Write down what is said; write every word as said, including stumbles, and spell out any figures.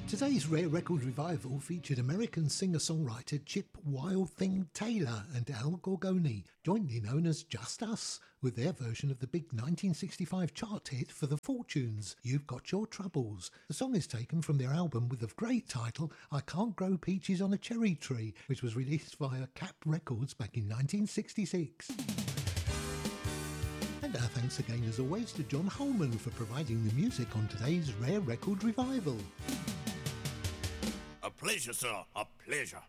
Today's Rare Record Revival featured American singer-songwriter Chip Wild Thing Taylor and Al Gorgoni, jointly known as Just Us, with their version of the big nineteen sixty-five chart hit for the Fortunes, You've Got Your Troubles. The song is taken from their album with the great title I Can't Grow Peaches on a Cherry Tree, which was released via Cap Records back in nineteen sixty-six. And our thanks again as always to John Holman for providing the music on today's Rare Record Revival. A pleasure, sir, a pleasure.